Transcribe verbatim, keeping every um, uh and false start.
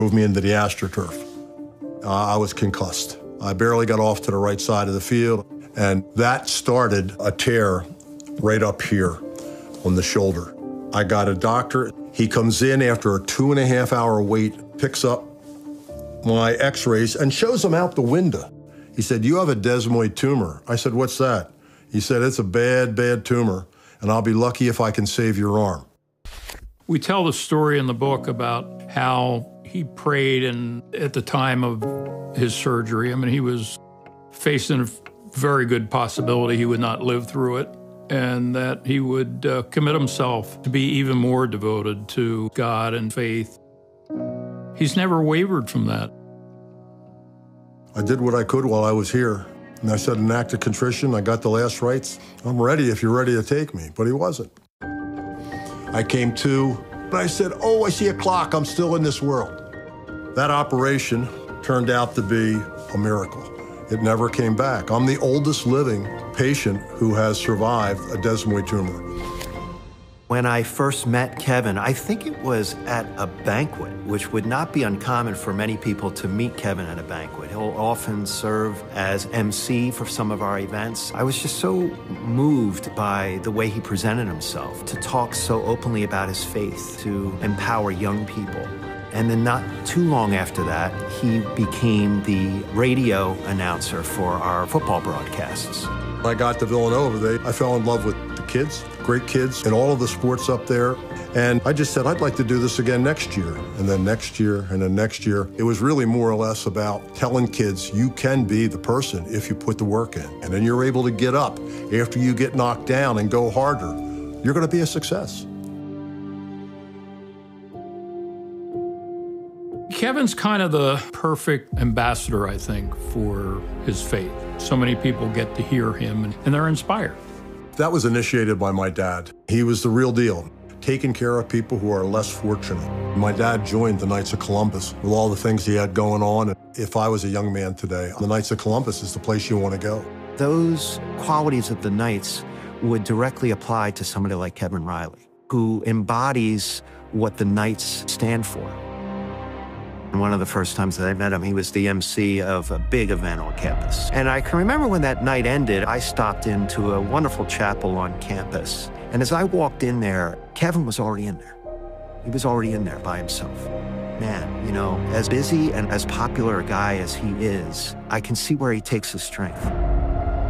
moved me into the AstroTurf. Uh, I was concussed. I barely got off to the right side of the field, and that started a tear right up here on the shoulder. I got a doctor. He comes in after a two and a half hour wait, picks up my x-rays and shows them out the window. He said, "You have a desmoid tumor." I said, "What's that?" He said, "It's a bad, bad tumor, and I'll be lucky if I can save your arm." We tell the story in the book about how he prayed, and at the time of his surgery, I mean, he was facing a very good possibility he would not live through it, and that he would uh, commit himself to be even more devoted to God and faith. He's never wavered from that. I did what I could while I was here, and I said an act of contrition. I got the last rites. I'm ready if you're ready to take me, but he wasn't. I came to, and I said, "Oh, I see a clock. I'm still in this world." That operation turned out to be a miracle. It never came back. I'm the oldest living patient who has survived a desmoid tumor. When I first met Kevin, I think it was at a banquet, which would not be uncommon for many people to meet Kevin at a banquet. He'll often serve as M C for some of our events. I was just so moved by the way he presented himself, to talk so openly about his faith, to empower young people. And then not too long after that, he became the radio announcer for our football broadcasts. When I got to Villanova, they, I fell in love with the kids, great kids, and all of the sports up there. And I just said, I'd like to do this again next year, and then next year, and then next year. It was really more or less about telling kids you can be the person if you put the work in. And then you're able to get up after you get knocked down and go harder. You're going to be a success. Kevin's kind of the perfect ambassador, I think, for his faith. So many people get to hear him, and, and they're inspired. That was initiated by my dad. He was the real deal, taking care of people who are less fortunate. My dad joined the Knights of Columbus with all the things he had going on. If I was a young man today, the Knights of Columbus is the place you want to go. Those qualities of the Knights would directly apply to somebody like Kevin Riley, who embodies what the Knights stand for. And one of the first times that I met him, he was the M C of a big event on campus. And I can remember when that night ended, I stopped into a wonderful chapel on campus. And as I walked in there, Kevin was already in there. He was already in there by himself. Man, you know, as busy and as popular a guy as he is, I can see where he takes his strength.